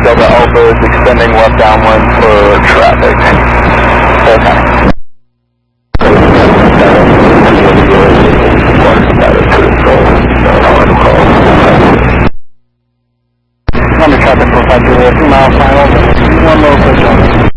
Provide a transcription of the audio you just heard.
Delta Alpha is extending left downwind for traffic. Okay. Under traffic for 5 2 mile final, 1 low push on.